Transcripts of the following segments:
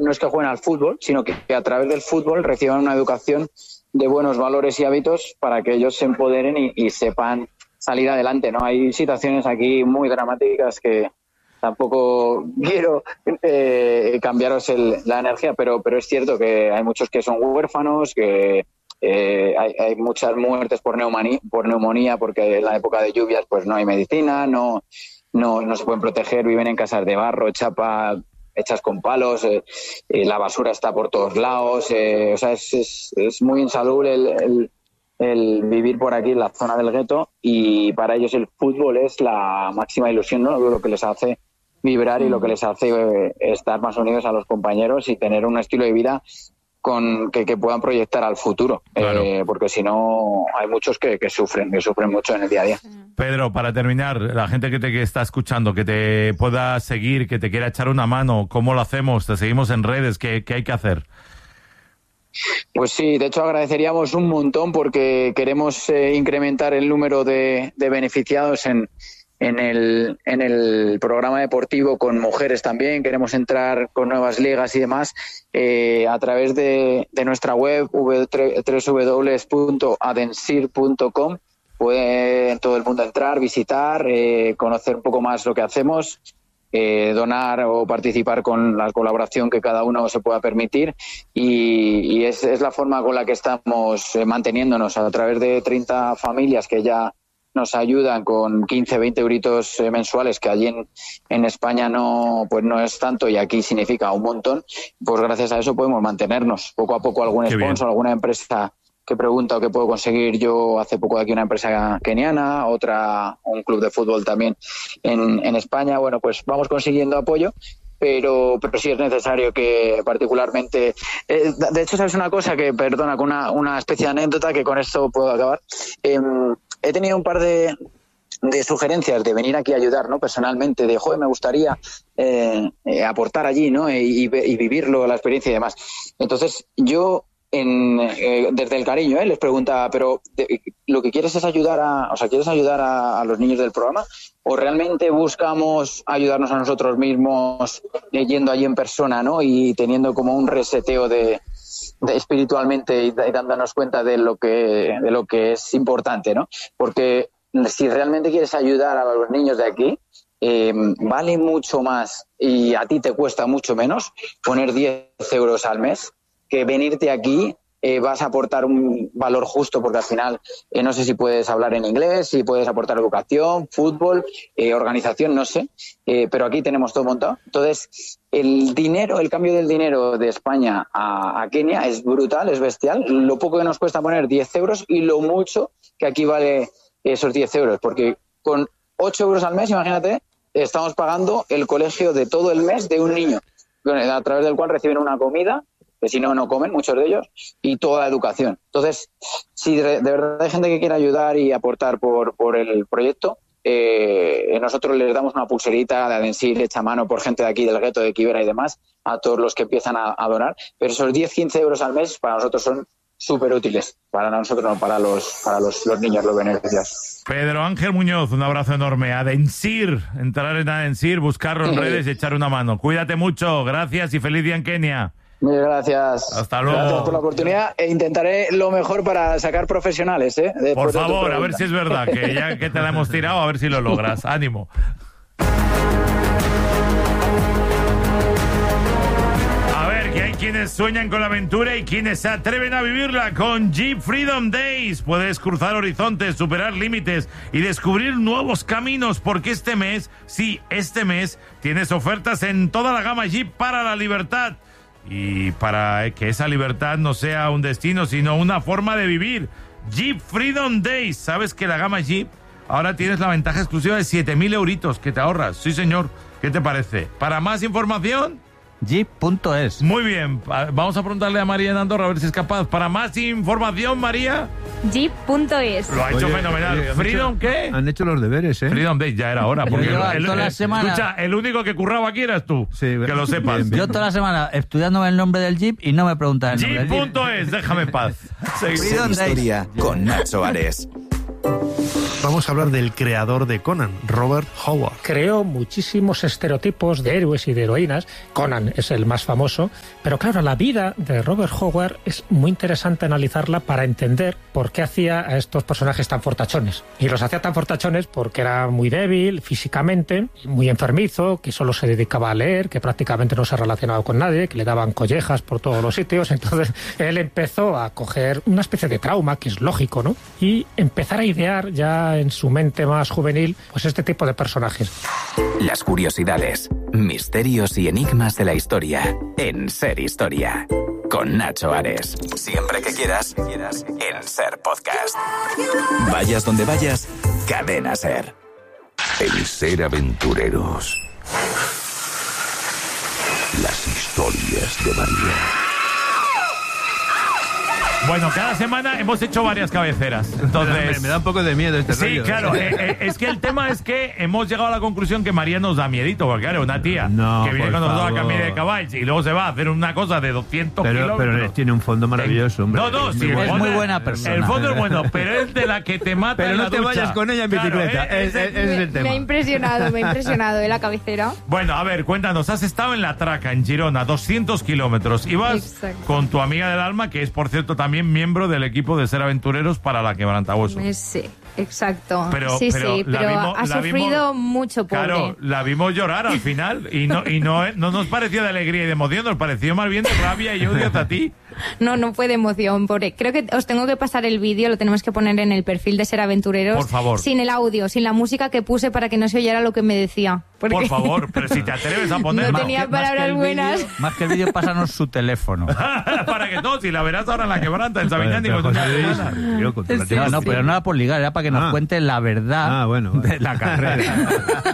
no es que jueguen al fútbol, sino que a través del fútbol reciban una educación de buenos valores y hábitos para que ellos se empoderen y sepan salir adelante, ¿no? Hay situaciones aquí muy dramáticas que tampoco quiero cambiaros la energía, pero es cierto que hay muchos que son huérfanos, que hay muchas muertes por neumonía, porque en la época de lluvias pues no hay medicina, no se pueden proteger, viven en casas de barro, chapa, hechas con palos, la basura está por todos lados, o sea, es muy insalubre el vivir por aquí en la zona del gueto, y para ellos el fútbol es la máxima ilusión, ¿no? Lo que les hace vibrar y lo que les hace estar más unidos a los compañeros y tener un estilo de vida que puedan proyectar al futuro, claro. Porque si no hay muchos que sufren mucho en el día a día. Pedro, para terminar, la gente que está escuchando, que te pueda seguir, que te quiera echar una mano, ¿cómo lo hacemos? ¿Te seguimos en redes? ¿Qué hay que hacer? Pues sí, de hecho agradeceríamos un montón porque queremos incrementar el número de beneficiados en el programa deportivo con mujeres también. Queremos entrar con nuevas ligas y demás a través de nuestra web www.adensir.com. Puede todo el mundo entrar, visitar, conocer un poco más lo que hacemos, donar o participar con la colaboración que cada uno se pueda permitir, y es la forma con la que estamos manteniéndonos a través de 30 familias que ya nos ayudan con 15, 20 euritos mensuales, que allí en España no es tanto y aquí significa un montón. Pues gracias a eso podemos mantenernos. Poco a poco algún sponsor, alguna empresa que pregunta o qué puedo conseguir. Yo hace poco de aquí una empresa keniana, un club de fútbol también en España. Bueno, pues vamos consiguiendo apoyo. Pero sí es necesario que particularmente... de hecho, ¿sabes una cosa? Que, perdona, con una especie de anécdota, que con esto puedo acabar. He tenido un par de sugerencias de venir aquí a ayudar, ¿no? Personalmente, de, me gustaría aportar allí, ¿no? Y vivirlo, la experiencia y demás. Entonces, yo... desde el cariño, les preguntaba, pero ¿lo que quieres es ayudar a los niños del programa? ¿O realmente buscamos ayudarnos a nosotros mismos yendo allí en persona, ¿no? Y teniendo como un reseteo de espiritualmente y dándonos cuenta de lo que es importante, ¿no? Porque si realmente quieres ayudar a los niños de aquí, vale mucho más y a ti te cuesta mucho menos poner 10 euros al mes que venirte aquí. Vas a aportar un valor justo, porque al final no sé si puedes hablar en inglés, si puedes aportar educación, fútbol, organización, no sé, pero aquí tenemos todo montado. Entonces, el cambio del dinero de España a Kenia es brutal, es bestial. Lo poco que nos cuesta poner 10 euros y lo mucho que aquí vale esos 10 euros, porque con 8 euros al mes, imagínate, estamos pagando el colegio de todo el mes de un niño, a través del cual reciben una comida, que si no comen muchos de ellos, y toda la educación. Entonces, si de verdad hay gente que quiere ayudar y aportar por el proyecto, nosotros les damos una pulserita de Adensir hecha a mano por gente de aquí del gueto de Kibera y demás, a todos los que empiezan a donar, pero esos 10-15 euros al mes para nosotros son súper útiles, para nosotros no, para los niños, los beneficios. Pedro Ángel Muñoz, un abrazo enorme. Adensir, entrar en Adensir, buscarlo en redes y echar una mano. Cuídate mucho, gracias y feliz día en Kenia. Muchas gracias. Hasta luego. Gracias por la oportunidad e intentaré lo mejor para sacar profesionales, Por favor, a ver si es verdad, que ya que te la hemos tirado, a ver si lo logras. Ánimo. A ver, que hay quienes sueñan con la aventura y quienes se atreven a vivirla con Jeep Freedom Days. Puedes cruzar horizontes, superar límites y descubrir nuevos caminos, porque este mes tienes ofertas en toda la gama Jeep para la libertad. Y para que esa libertad no sea un destino, sino una forma de vivir. Jeep Freedom Days. ¿Sabes que la gama Jeep ahora tienes la ventaja exclusiva de 7.000 euritos que te ahorras? Sí, señor. ¿Qué te parece? Para más información, Jeep.es. Muy bien. Vamos a preguntarle a María en Andorra a ver si es capaz. Para más información, María, Jeep.es. Lo ha hecho fenomenal. ¿Freedom qué? Han hecho los deberes, ¿eh? Freedom Days, ya era hora. Porque toda la semana... Escucha, el único que curraba aquí eras tú. Sí, que lo sepas. Bien. Yo toda la semana estudiándome el nombre del Jeep y no me preguntan el nombre del Jeep. Jeep.es, déjame en paz. Historia con Nacho Ares. Vamos a hablar del creador de Conan, Robert Howard. Creó muchísimos estereotipos de héroes y de heroínas. Conan es el más famoso. Pero claro, la vida de Robert Howard es muy interesante analizarla para entender por qué hacía a estos personajes tan fortachones. Y los hacía tan fortachones porque era muy débil físicamente, muy enfermizo, que solo se dedicaba a leer, que prácticamente no se relacionaba con nadie, que le daban collejas por todos los sitios. Entonces él empezó a coger una especie de trauma, que es lógico, ¿no? Y empezar a idear ya en su mente más juvenil, pues este tipo de personajes. Las curiosidades, misterios y enigmas de la historia en Ser Historia. Con Nacho Ares. Siempre que quieras, en Ser Podcast. Vayas donde vayas, Cadena Ser. En Ser Aventureros. Las historias de María. Bueno, cada semana hemos hecho varias cabeceras. Entonces, me da un poco de miedo este sí, rollo. claro. Es que el tema es que hemos llegado a la conclusión que María nos da miedito, porque claro, una tía No, que viene por con nosotros a favor. camino de caballos y luego se va a hacer una cosa de 200 kilómetros. Pero tiene un fondo maravilloso, hombre. No, sí, Es muy buena persona. El fondo es bueno, pero es de la que te mata Pero en no la te ducha. vayas con ella en Claro, bicicleta. Ese es el Me ha tema. impresionado, la cabecera. Bueno, a ver, cuéntanos, has estado en La Traca, en Girona, 200 kilómetros. Ibas Exacto. con tu amiga del alma, que es, por cierto, también miembro del equipo de Ser Aventureros para la Quebrantahuesos. Sí, exacto. Pero sí, la pero vimos- ha la sufrido vimos- mucho, pobre. Claro, la vimos llorar al final y no nos pareció de alegría y de emoción, nos pareció más bien de rabia y odio hacia ti. No fue de emoción, pobre. Creo que os tengo que pasar el vídeo, lo tenemos que poner en el perfil de Ser Aventureros. Por favor. Sin el audio, sin la música que puse para que no se oyera lo que me decía. Porque Por favor, pero si te atreves a poner No tenía palabras buenas. Más que el vídeo, pásanos su teléfono. para que todos, y la verás ahora en la Quebranta, en Sabiñán, Pero, digo, José una Luis, semana. yo contra la No, pero no era por ligar, era para que nos cuente la verdad bueno. de la carrera.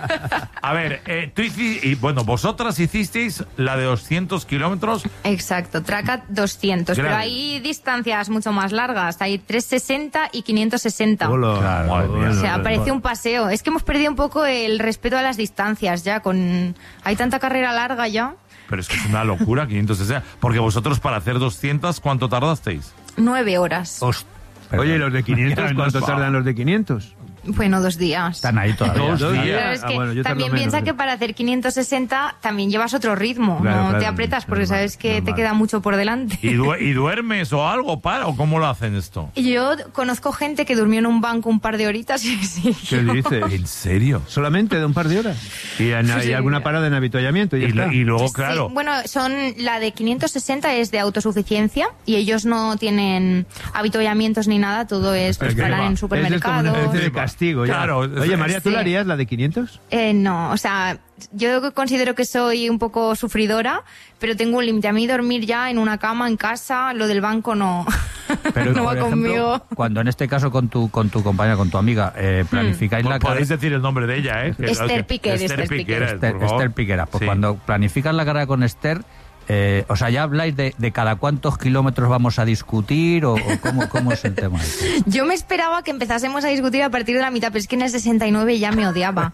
A ver, tú hiciste, y bueno, vosotras hicisteis la de 200 kilómetros. Exacto, Traca 200, Grave. pero hay distancias mucho más largas, hay 360 y 560. Hola. Claro, madre mía. O sea, parece un paseo. Es que hemos perdido un poco el respeto a las distancias ya, hay tanta carrera larga ya. Pero es que es una locura, 560. Porque vosotros para hacer 200, ¿cuánto tardasteis? 9 horas. Oye, ¿y los de 500? ¿Cuánto tardan los de 500? Bueno, 2 días. Están ahí todavía. Dos días. Pero es que bueno, yo tardo también menos, piensa ¿eh? que para hacer 560 también llevas otro ritmo, Claro, no claro, te apretas porque normal, sabes que te normal. queda mucho por delante. ¿Y duermes o algo o cómo lo hacen esto? Yo conozco gente que durmió en un banco un par de horitas y sí. ¿Qué dices? ¿En serio? ¿Solamente de un par de horas? ¿Y hay alguna parada en avituallamiento? Y, ya está. Y luego, Sí, claro, bueno, la de 560 es de autosuficiencia y ellos no tienen avituallamientos ni nada, todo es pues, Pero que paran en es como una supermercados. especie de castigo. Ya. Claro, Oye, María, ¿tú sí. la harías la de 500? No, o sea, yo considero que soy un poco sufridora, pero tengo un límite. A mí dormir ya en una cama, en casa, lo del banco no, Pero, no va por ejemplo, conmigo. cuando en este caso con tu compañera, con tu amiga, planificáis la carrera... podéis decir el nombre de ella, ¿eh? Esther Piquer, Esther Esther Piquer, Piquer. por favor. Esther Piquera. Pues Sí. cuando planificas la carrera con Esther, o sea, ¿ya habláis de cada cuántos kilómetros vamos a discutir o cómo es el tema? Yo me esperaba que empezásemos a discutir a partir de la mitad, pero es que en el 69 ya me odiaba.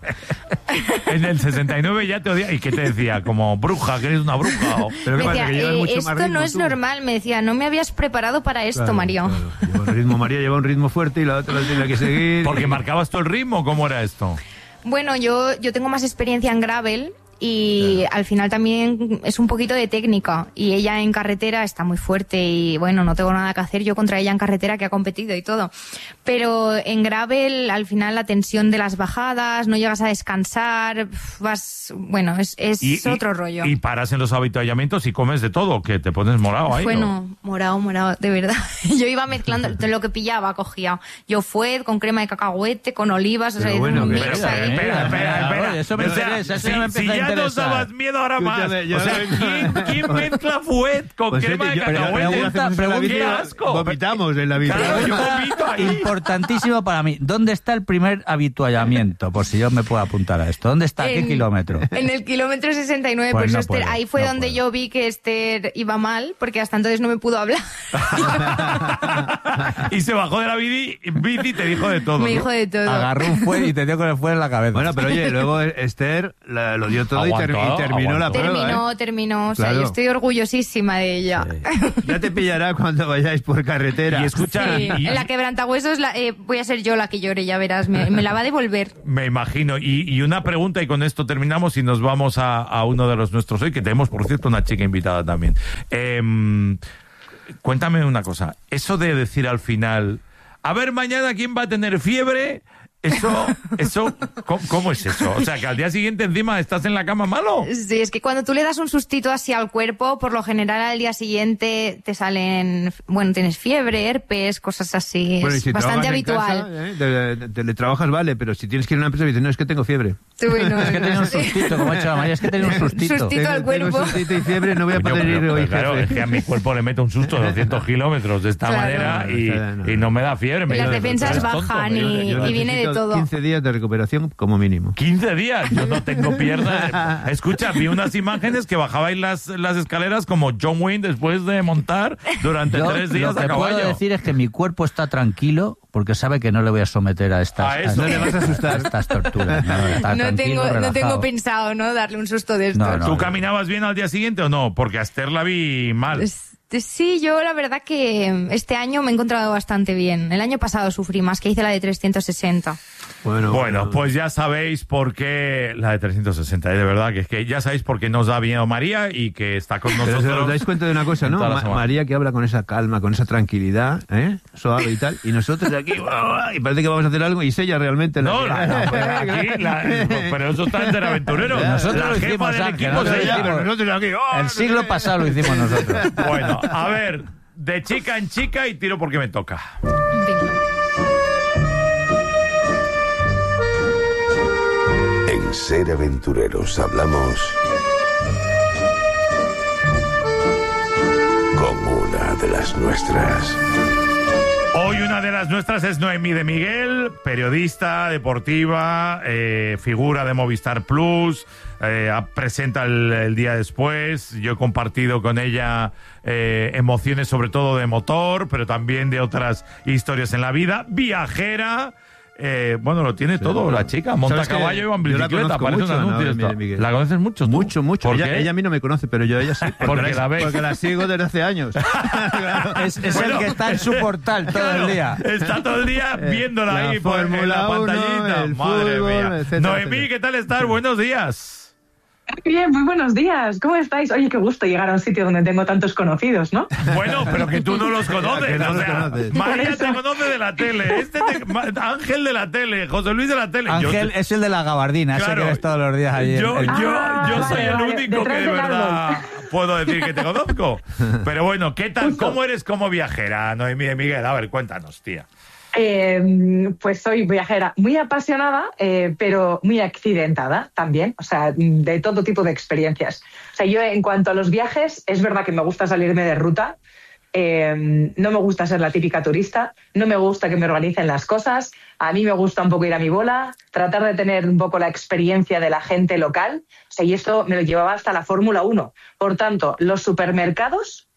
En el 69 ya te odia. ¿Y qué te decía? Como bruja, que eres una bruja. Pero Me ¿qué pasa? decía, Que llevas mucho esto más ritmo no es tú. normal, me decía, no me habías preparado para esto, Claro, Mario. claro. Lleva un ritmo, María lleva un ritmo fuerte y la otra lo tiene que seguir. Porque marcabas tú el ritmo, ¿cómo era esto? Bueno, yo tengo más experiencia en gravel y al final también es un poquito de técnica y ella en carretera está muy fuerte y bueno, no tengo nada que hacer yo contra ella en carretera, que ha competido y todo, pero en gravel al final la tensión de las bajadas, no llegas a descansar, bueno, es otro rollo. Y paras en los avituallamientos y comes de todo, que te pones morado ahí. Bueno, morado, de verdad. Yo iba mezclando lo que pillaba, cogía yo fuet con crema de cacahuete, con olivas, o sea, Pero bueno, un que- mix Pero, ahí. espera. Oye, eso me O sea, interesa, eso ya me si empieza a ya nos interesar. dabas miedo ahora más. Escúchame, yo- O sea, ¿quién mezcla fuet con Pues crema de yo- pero cacahuete? hacemos en la ¡Qué bici, asco! vomitamos en la bici. Claro, yo vomito ahí. Importantísimo para mí. ¿Dónde está el primer habituallamiento? Por si yo me puedo apuntar a esto. ¿Dónde está? ¿Qué En- kilómetro? En el kilómetro 69, Pues por eso no Esther, puedo, ahí fue no donde puedo. yo vi que Esther iba mal, porque hasta entonces no me pudo hablar. Y se bajó de la bici y te dijo de todo. Me ¿no? dijo de todo. Agarró un fuet y te dio con el fuet en la cabeza. Bueno, pero oye, luego Esther lo dio todo todo y terminó la prueba. Terminó. O sea, Claro. yo estoy orgullosísima de ella. Ya te pillará cuando vayáis por carretera. Y escucha, Sí, en la quebrantahuesos voy a ser yo la que llore, ya verás. Me la va a devolver. me imagino. Y una pregunta, y con esto terminamos y nos vamos a uno de los nuestros hoy, que tenemos, por cierto, una chica invitada también. Cuéntame una cosa. Eso de decir al final, a ver mañana quién va a tener fiebre... Eso, ¿cómo es eso? O sea, que al día siguiente encima estás en la cama malo. Sí, es que cuando tú le das un sustito así al cuerpo, por lo general al día siguiente te salen, tienes fiebre, herpes, cosas así. Bueno, y es si bastante trabajas en habitual. casa, teletrabajas, vale, pero si tienes que ir a una empresa y dices, no, es que tengo fiebre. Bueno, Es que tenía un sustito, como ha dicho la María, es que tenía un sustito. Sustito al cuerpo. Tengo sustito y fiebre, no voy a poder ir hoy, Claro, jefe. es que a mi cuerpo le meto un susto de 200 kilómetros de esta Claro. manera No. y no me da fiebre. Las dice, defensas "Eres tonto". bajan y viene de necesito todo. 15 días de recuperación como mínimo. 15 días, yo no tengo piernas. Escucha, vi unas imágenes que bajabais las escaleras como John Wayne después de montar durante Yo 3 días lo a que caballo. puedo decir es que mi cuerpo está tranquilo porque sabe que no le voy a someter a estas, A eso. No le vas a asustar. estas torturas. No, está No tranquilo, tengo relajado. pensado, ¿no? Darle un susto de estos. No. ¿Tú caminabas bien al día siguiente o no? Porque a Esther la vi mal. Sí, yo la verdad que este año me he encontrado bastante bien. El año pasado sufrí más, que hice la de 360. Bueno, pues ya sabéis por qué la de 360, de verdad, que es que ya sabéis por qué nos da bien María y que está con Pero nosotros. os dais cuenta de una cosa, ¿no? toda la semana. María que habla con esa calma, con esa tranquilidad, suave y tal, y nosotros aquí, y parece que vamos a hacer algo, y es ella realmente la No, que- pero eso está en Ser Aventurero. Nosotros la lo jefa hicimos, del Ángel, equipo nosotros es ella. lo hicimos. Nosotros aquí, El siglo pasado lo hicimos nosotros. Bueno, a ver, de chica en chica y tiro porque me toca. En Ser Aventureros hablamos con una de las nuestras. Hoy una de las nuestras es Noemí de Miguel, periodista deportiva, figura de Movistar Plus, presenta el día después. Yo he compartido con ella emociones sobre todo de motor, pero también de otras historias en la vida. Viajera. Lo tiene todo la chica, monta ¿Sabes qué? caballo y va en Yo la bicicleta, conozco parece mucho, un ¿no? anuncio Miguel, esto. Miguel. ¿La conoces mucho tú? Mucho. ¿Por Ella, qué? ella a mí no me conoce, pero yo a ella sí. Porque la ves. Porque la sigo desde hace años. Es Bueno, el que está en su portal todo Claro, el día. Está todo el día viéndola la ahí en la Fórmula 1, pantallita. el Madre fútbol, mía. etcétera, Noemí, etcétera. ¿qué tal estás? Buenos días. Bien, muy buenos días. ¿Cómo estáis? Oye, qué gusto llegar a un sitio donde tengo tantos conocidos, ¿no? Bueno, pero que tú no los conoces. Que no o los sea, conoces. María Por eso. te conoce de la tele, Ángel de la tele, José Luis de la tele. Ángel es el de la gabardina, ese Claro. que ves todos los días allí. Yo soy vale, el vale, único que detrás de del verdad árbol. puedo decir que te conozco. Pero bueno, ¿qué tal? Justo. ¿Cómo eres como viajera, Noemí de Miguel? A ver, cuéntanos, tía. Pues soy viajera muy apasionada, pero muy accidentada también, o sea, de todo tipo de experiencias. O sea, yo en cuanto a los viajes, es verdad que me gusta salirme de ruta, no me gusta ser la típica turista, no me gusta que me organicen las cosas, a mí me gusta un poco ir a mi bola, tratar de tener un poco la experiencia de la gente local, o sea, y esto me lo llevaba hasta la Fórmula 1. Por tanto, los supermercados,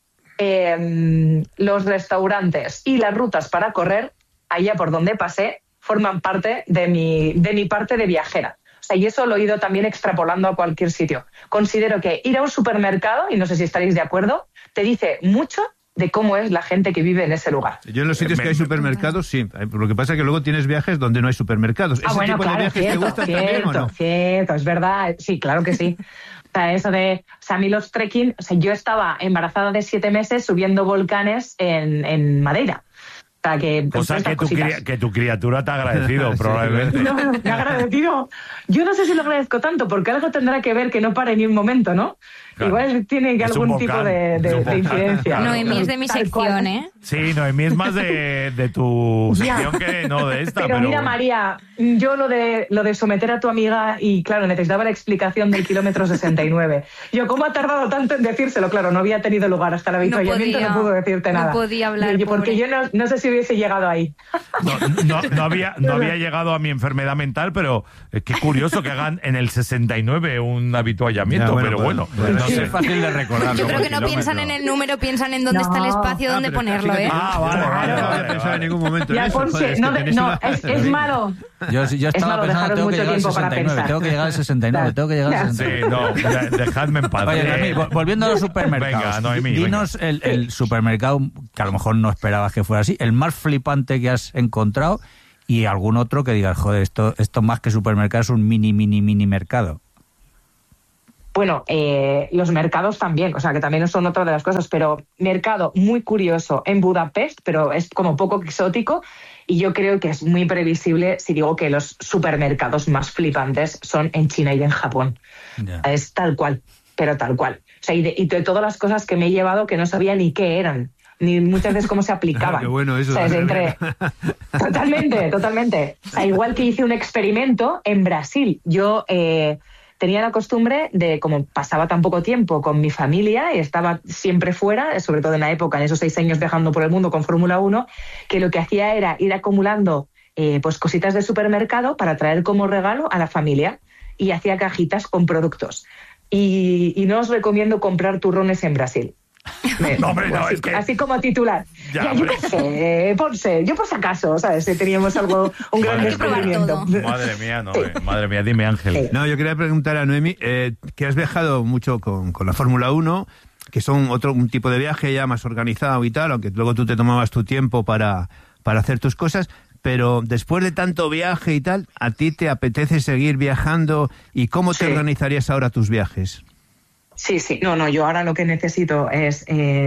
los restaurantes y las rutas para correr, allá por donde pasé, forman parte de mi parte de viajera. O sea, y eso lo he ido también extrapolando a cualquier sitio. Considero que ir a un supermercado, y no sé si estaréis de acuerdo, te dice mucho de cómo es la gente que vive en ese lugar. Yo en los sitios que hay supermercados, sí. Lo que pasa es que luego tienes viajes donde no hay supermercados. ¿Ese tipo de viajes te gustan también o no? Cierto, es verdad. Sí, claro que sí. O sea, eso de... O sea, a mí los trekking... O sea, yo estaba embarazada de 7 meses subiendo volcanes en Madeira. O sea, que... O sea, que tu criatura te ha agradecido, probablemente. No, me ha agradecido. Yo no sé si lo agradezco tanto, porque algo tendrá que ver que no pare ni un momento, ¿no? Claro. Igual tiene Es un algún tipo volcán, de es un volcán. incidencia. Claro. Noemí es de mi Tal sección, cual. ¿eh? Sí, Noemí es más de tu Ya. sección que no de esta. Pero mira, María, yo lo de someter a tu amiga, y claro, necesitaba la explicación del kilómetro 69. Yo, ¿cómo ha tardado tanto en decírselo? Claro, no había tenido lugar hasta el avituallamiento, no pudo decirte nada. No podía hablar, porque pobre. yo no sé si hubiese llegado ahí. No había llegado a mi enfermedad mental, pero qué curioso que hagan en el 69 un habituallamiento, Ya, pero bueno, no Sí, sé. es fácil de recordar. Yo ¿no? creo que no Por piensan en el número, piensan en dónde No. está el espacio, dónde pero ponerlo, fíjate, ¿eh? Ah, vale, No vale, había vale, pensado vale. en ningún momento en Ya, eso. Ponce, Joder, es que no, tenéis una- es malo. Yo estaba pensando, tengo que llegar al 69, tengo que llegar al 69, tengo que llegar al 69. Sí, no, dejadme en paz. Oye, Noemí, volviendo a los supermercados. Venga, Noemí, dinos el supermercado, que a lo mejor no esperabas que fuera así, el más flipante que has encontrado y algún otro que digas, joder, esto más que supermercado es un mini mercado. Bueno, los mercados también, o sea, que también son otra de las cosas, pero mercado muy curioso en Budapest, pero es como poco exótico, y yo creo que es muy previsible si digo que los supermercados más flipantes son en China y en Japón. Yeah. Es tal cual, pero tal cual. O sea, y de todas las cosas que me he llevado que no sabía ni qué eran, ni muchas veces cómo se aplicaban. Qué bueno eso. O sea, Totalmente. O sea, igual que hice un experimento en Brasil. Yo tenía la costumbre de, como pasaba tan poco tiempo con mi familia y estaba siempre fuera, sobre todo en la época, en esos 6 años viajando por el mundo con Fórmula 1, que lo que hacía era ir acumulando pues cositas de supermercado para traer como regalo a la familia, y hacía cajitas con productos. Y no os recomiendo comprar turrones en Brasil. No, hombre, no, es que... Así como titular. Ya, yo qué sé, yo por si acaso, ¿sabes? Si teníamos un gran descubrimiento. Madre mía, no, madre mía, dime, Ángel. Sí. No, yo quería preguntar a Noemí, que has viajado mucho con la Fórmula 1, que son un tipo de viaje ya más organizado y tal, aunque luego tú te tomabas tu tiempo para hacer tus cosas, pero después de tanto viaje y tal, ¿a ti te apetece seguir viajando? ¿Y cómo te organizarías ahora tus viajes? Sí. No, yo ahora lo que necesito es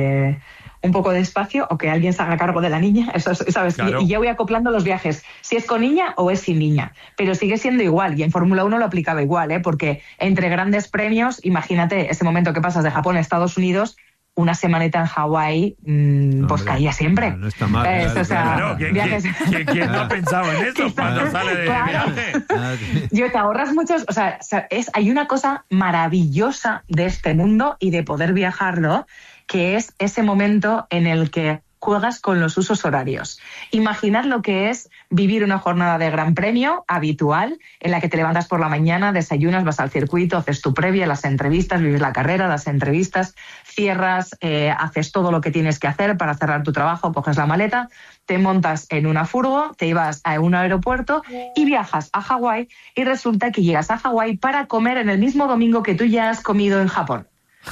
un poco de espacio o que alguien se haga cargo de la niña, eso, ¿sabes? Claro. Y ya voy acoplando los viajes, si es con niña o es sin niña, pero sigue siendo igual, y en Fórmula 1 lo aplicaba igual, porque entre grandes premios, imagínate, ese momento que pasas de Japón a Estados Unidos, una semanita en Hawái, pues caía siempre. No está mal. Claro, ¿quién no ha pensado en eso cuando sale de viaje? Yo te ahorras muchos, o sea, hay una cosa maravillosa de este mundo y de poder viajarlo, que es ese momento en el que juegas con los usos horarios. Imaginad lo que es vivir una jornada de gran premio habitual, en la que te levantas por la mañana, desayunas, vas al circuito, haces tu previa, las entrevistas, vives la carrera, las entrevistas, cierras, haces todo lo que tienes que hacer para cerrar tu trabajo, coges la maleta, te montas en una furgo, te ibas a un aeropuerto y viajas a Hawái, y resulta que llegas a Hawái para comer en el mismo domingo que tú ya has comido en Japón.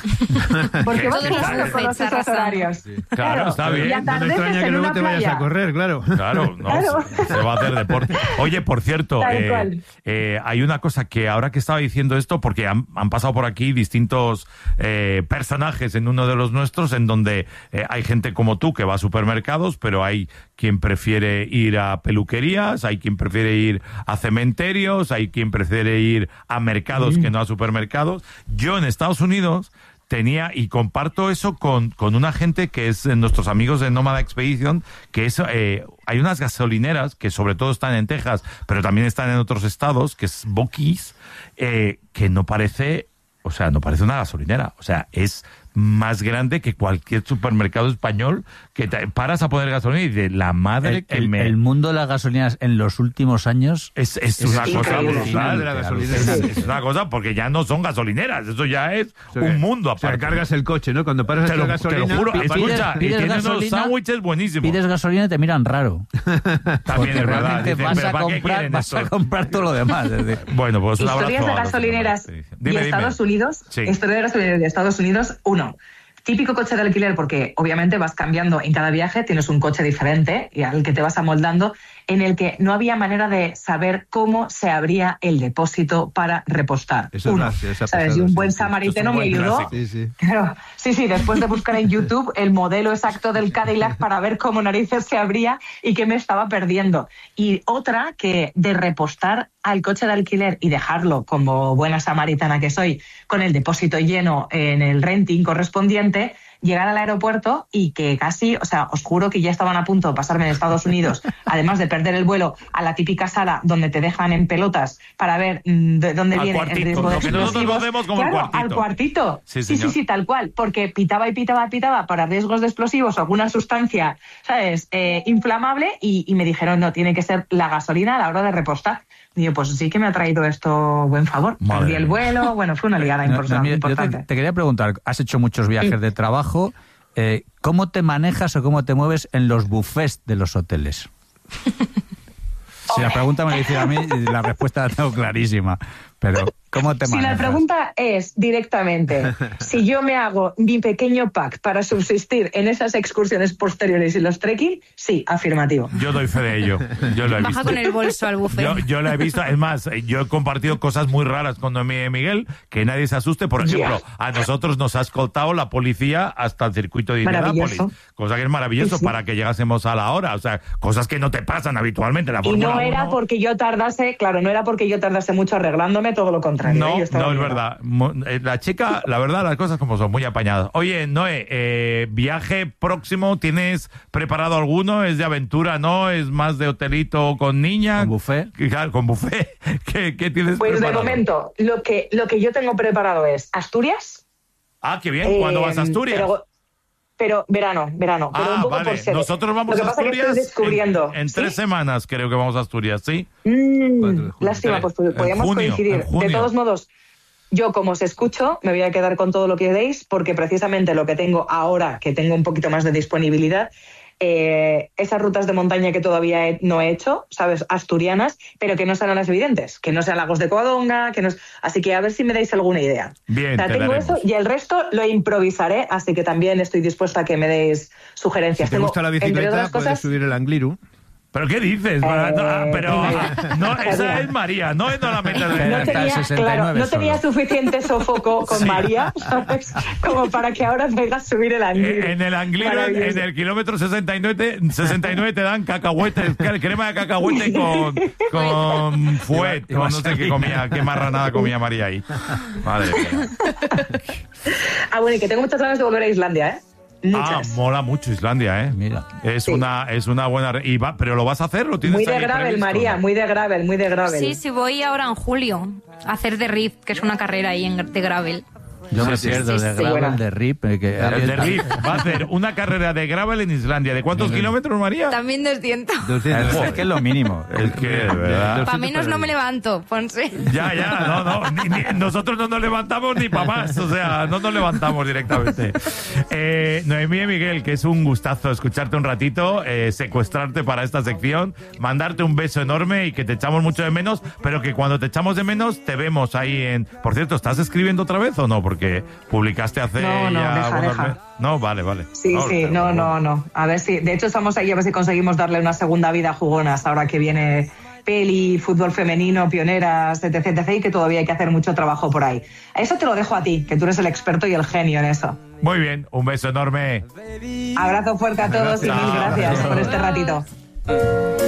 Porque vas jugando con los horarios. Sí. Claro, está bien. No me extraña que luego te vayas a correr, claro. Claro, se va a hacer deporte. Oye, por cierto, hay una cosa que ahora que estaba diciendo esto, porque han pasado por aquí distintos personajes en uno de los nuestros, en donde hay gente como tú que va a supermercados, pero hay quien prefiere ir a peluquerías, hay quien prefiere ir a cementerios, hay quien prefiere ir a mercados que no a supermercados. Yo en Estados Unidos tenía, y comparto eso con una gente que es nuestros amigos de Nómada Expedition, que es, hay unas gasolineras que sobre todo están en Texas, pero también están en otros estados, que es Buc-ee's, que no parece una gasolinera, o sea, es más grande que cualquier supermercado español, que te paras a poner gasolina y de la madre el mundo de las gasolineras en los últimos años es una cosa brutal. Es una cosa, porque ya no son gasolineras, eso ya es un mundo aparte. O sea, cargas el coche, ¿no? Cuando paras a echar gasolina... Te lo juro, escucha, y tienes unos sándwiches buenísimos. Pides gasolina y te miran raro. También es verdad. Dicen, vas a comprar todo lo demás. Bueno, pues un abrazo. Historias de gasolineras de Estados Unidos. Historia de gasolineras de Estados Unidos, 1. Típico coche de alquiler, porque obviamente vas cambiando en cada viaje, tienes un coche diferente y al que te vas amoldando, en el que no había manera de saber cómo se abría el depósito para repostar. Eso ¿sabes? Y un buen samaritano me ayudó. Claro, sí, después de buscar en YouTube el modelo exacto del Cadillac para ver cómo narices se abría y qué me estaba perdiendo. Y otra, que de repostar al coche de alquiler y dejarlo, como buena samaritana que soy, con el depósito lleno en el renting correspondiente, llegar al aeropuerto y que casi, o sea, os juro que ya estaban a punto de pasarme de Estados Unidos, además de perder el vuelo, a la típica sala donde te dejan en pelotas para ver de dónde viene el riesgo de explosivos. Claro, al cuartito. Sí, tal cual, porque pitaba para riesgos de explosivos o alguna sustancia, ¿sabes?, inflamable, y me dijeron, no, tiene que ser la gasolina a la hora de repostar. Y yo, pues sí que me ha traído esto buen favor. Perdí el vuelo, bueno, fue una liada importante. Yo te quería preguntar, has hecho muchos viajes de trabajo, ¿cómo te manejas o cómo te mueves en los buffets de los hoteles? Si la pregunta me la hicieron a mí, la respuesta la tengo clarísima. Pero, ¿cómo te manejas? Si la pregunta es directamente, si yo me hago mi pequeño pack para subsistir en esas excursiones posteriores y los trekking, sí, afirmativo. Yo doy fe de ello. Yo lo he Baja visto. con el bolso al buffet. Yo lo he visto. Es más, yo he compartido cosas muy raras con Miguel, que nadie se asuste. Por ejemplo, a nosotros nos ha escoltado la policía hasta el circuito de Indianápolis. Cosa que es maravilloso para que llegásemos a la hora. O sea, cosas que no te pasan habitualmente en la Fórmula 1. Y no era porque yo tardase, no era porque yo tardase mucho arreglándome, todo lo contrario. No, es verdad. La chica, la verdad, las cosas como son, muy apañadas. Oye, Noé, viaje próximo, ¿tienes preparado alguno? ¿Es de aventura, no? ¿Es más de hotelito con niña? ¿Con buffet? Con buffet. ¿Qué tienes pues preparado? De momento, lo que yo tengo preparado es Asturias. Ah, qué bien. ¿Cuándo vas a Asturias? Pero verano. Pero un poco vale. por ser. Nosotros vamos a Asturias en 3 semanas, creo que vamos a Asturias, ¿sí? Lástima, pues podríamos coincidir. De todos modos, yo como os escucho, me voy a quedar con todo lo que deis, porque precisamente lo que tengo ahora, que tengo un poquito más de disponibilidad, esas rutas de montaña que todavía no he hecho, ¿sabes? Asturianas, pero que no sean las evidentes, que no sean Lagos de Covadonga, así que a ver si me dais alguna idea. Bien, tengo eso y el resto lo improvisaré, así que también estoy dispuesta a que me deis sugerencias. Si te gusta la bicicleta, puedes subir el Angliru. ¿Pero qué dices? Esa es María, no es la meta de... No tenía suficiente sofoco con María, ¿sabes? Como para que ahora me hagas subir el Angliru. En el Angliru, en el kilómetro 69 te dan cacahuetes, crema de cacahuete con fuet, con no sé qué comía, qué marranada comía María ahí. Madre mía. Bueno, y que tengo muchas ganas de volver a Islandia, ¿eh? Muchas. Mola mucho Islandia, ¿eh? Mira. Es una buena... ¿Pero lo vas a hacer? ¿Lo tienes muy de ahí gravel, previsto? María, muy de gravel. Sí, voy ahora en julio a hacer de Rift, que es una carrera ahí de gravel. Yo me pierdo de gravel, de RIP. El de RIP va a hacer una carrera de gravel en Islandia. ¿De cuántos kilómetros, María? También 200. 200. Es que es lo mínimo. Es que, de verdad. Para menos no me levanto, Ponce. Nosotros no nos levantamos ni para más. O sea, no nos levantamos directamente. Noemí y Miguel, que es un gustazo escucharte un ratito, secuestrarte para esta sección, mandarte un beso enorme y que te echamos mucho de menos, pero que cuando te echamos de menos te vemos ahí en... Por cierto, ¿estás escribiendo otra vez o no? Porque publicaste hace deja. No, vale. Sí, no. A ver si... De hecho, estamos ahí a ver si conseguimos darle una segunda vida a Jugonas, ahora que viene peli, fútbol femenino, pioneras, etc, y que todavía hay que hacer mucho trabajo por ahí. Eso te lo dejo a ti, que tú eres el experto y el genio en eso. Muy bien, un beso enorme. Abrazo fuerte a todos y mil gracias por este ratito.